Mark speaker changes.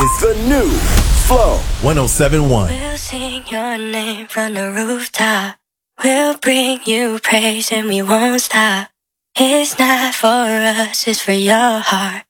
Speaker 1: is the new Flow 1071.
Speaker 2: We'll sing your name from the rooftop. We'll bring you praise and we won't stop. It's not for us, it's for your heart.